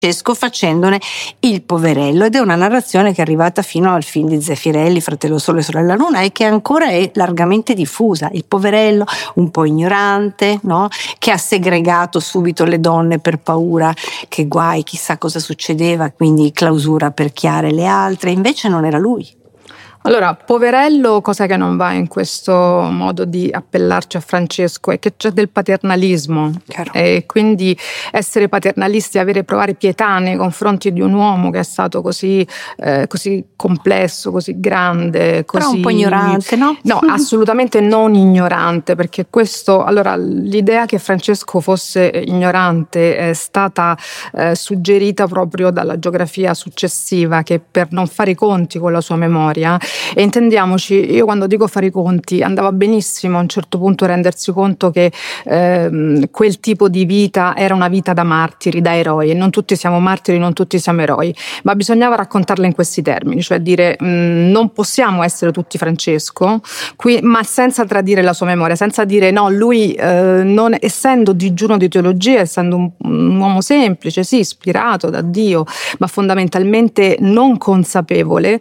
Francesco facendone il poverello, ed è una narrazione che è arrivata fino al film di Zeffirelli, Fratello Sole e Sorella Luna, e che ancora è largamente diffusa. Il poverello un po' ignorante, no? Che ha segregato subito le donne per paura che guai, chissà cosa succedeva, quindi clausura per Chiara e le altre. Invece non era lui. Allora, poverello, cosa che non va in questo modo di appellarci a Francesco è che c'è del paternalismo. Chiaro. E quindi essere paternalisti, provare pietà nei confronti di un uomo che è stato così complesso, così grande, così... Però un po' ignorante, no? No, assolutamente non ignorante, perché l'idea che Francesco fosse ignorante è stata suggerita proprio dalla geografia successiva, che per non fare i conti con la sua memoria. E intendiamoci, io quando dico fare i conti, andava benissimo a un certo punto rendersi conto che quel tipo di vita era una vita da martiri, da eroi, e non tutti siamo martiri, non tutti siamo eroi, ma bisognava raccontarla in questi termini, cioè dire non possiamo essere tutti Francesco, ma senza tradire la sua memoria, senza dire no, lui non, essendo digiuno di teologia, essendo un uomo semplice, sì, ispirato da Dio, ma fondamentalmente non consapevole,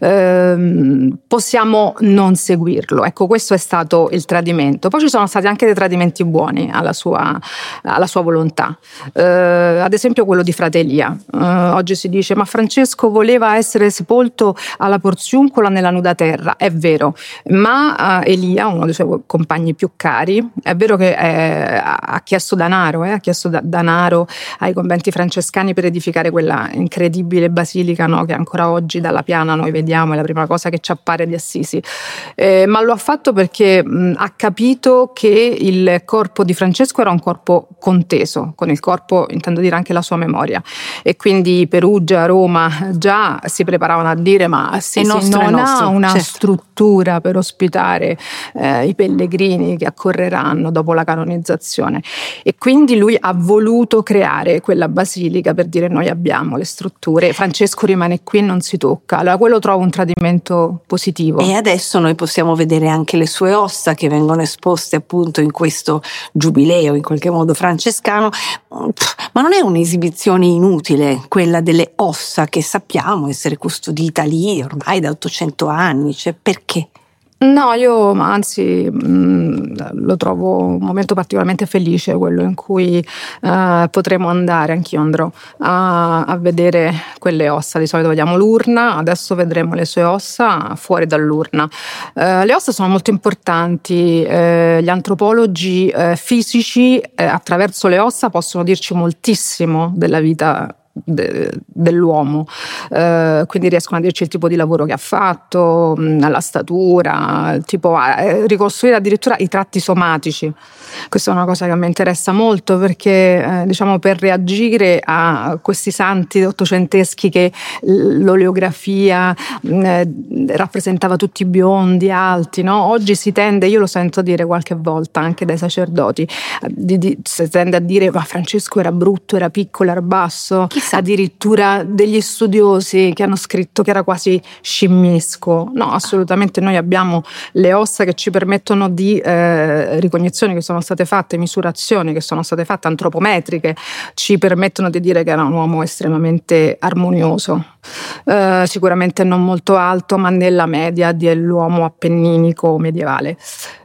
possiamo non seguirlo. Ecco, questo è stato il tradimento. Poi ci sono stati anche dei tradimenti buoni alla sua volontà, ad esempio quello di Fratelia. Oggi si dice ma Francesco voleva essere sepolto alla Porziuncola nella nuda terra, è vero, ma Elia, uno dei suoi compagni più cari, è vero che ha chiesto denaro, denaro ai conventi francescani per edificare quella incredibile basilica, no, che ancora oggi dalla piana noi vediamo, è la prima cosa che ci appare di Assisi, ma lo ha fatto perché ha capito che il corpo di Francesco era un corpo conteso, con il corpo intendo dire anche la sua memoria, e quindi Perugia, Roma già si preparavano a dire ma non ha una struttura per ospitare i pellegrini che accorreranno dopo la canonizzazione, e quindi lui ha voluto creare quella basilica per dire noi abbiamo le strutture, Francesco rimane qui e non si tocca. Allora quello trovo un tradimento positivo. E adesso noi possiamo vedere anche le sue ossa che vengono esposte appunto in questo giubileo in qualche modo francescano, ma non è un'esibizione inutile quella delle ossa che sappiamo essere custodita lì ormai da 800 anni, cioè perché? No, io anzi lo trovo un momento particolarmente felice, quello in cui potremo andare, anch'io andrò a vedere quelle ossa. Di solito vediamo l'urna, adesso vedremo le sue ossa fuori dall'urna. Le ossa sono molto importanti, gli antropologi fisici attraverso le ossa possono dirci moltissimo della vita dell'uomo, quindi riescono a dirci il tipo di lavoro che ha fatto, la statura, tipo ricostruire addirittura i tratti somatici. Questa è una cosa che mi interessa molto perché diciamo per reagire a questi santi ottocenteschi che l'oleografia rappresentava tutti biondi, alti, no? Oggi si tende, io lo sento dire qualche volta anche dai sacerdoti, si tende a dire ma Francesco era brutto, era piccolo, era basso. Addirittura degli studiosi che hanno scritto che era quasi scimmiesco. No, assolutamente, noi abbiamo le ossa che ci permettono di ricognizioni che sono state fatte, misurazioni che sono state fatte, antropometriche, ci permettono di dire che era un uomo estremamente armonioso, sicuramente non molto alto, ma nella media dell'uomo appenninico medievale.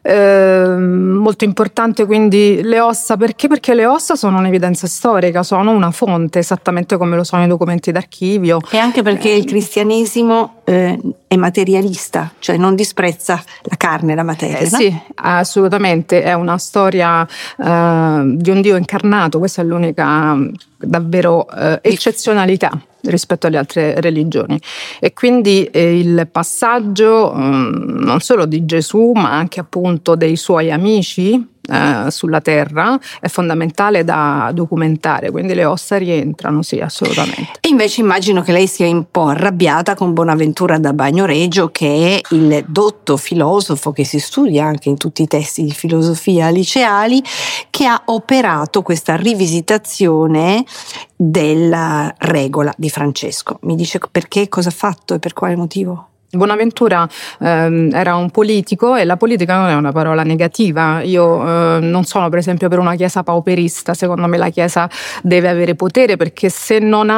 Molto importante quindi le ossa, perché le ossa sono un'evidenza storica, sono una fonte esattamente come lo sono i documenti d'archivio, e anche perché il cristianesimo è materialista, cioè non disprezza la carne, la materia, no? Sì, assolutamente, è una storia di un Dio incarnato, questa è l'unica davvero eccezionalità rispetto alle altre religioni, e quindi il passaggio non solo di Gesù ma anche appunto dei suoi amici sulla terra è fondamentale da documentare, quindi le ossa rientrano, sì, assolutamente. E invece immagino che lei sia un po' arrabbiata con Bonaventura da Bagnoregio, che è il dotto filosofo che si studia anche in tutti i testi di filosofia liceali, che ha operato questa rivisitazione della regola di Francesco. Mi dice perché, cosa ha fatto e per quale motivo? Bonaventura era un politico, e la politica non è una parola negativa. Io non sono per esempio per una chiesa pauperista. Secondo me la chiesa deve avere potere, perché se non ha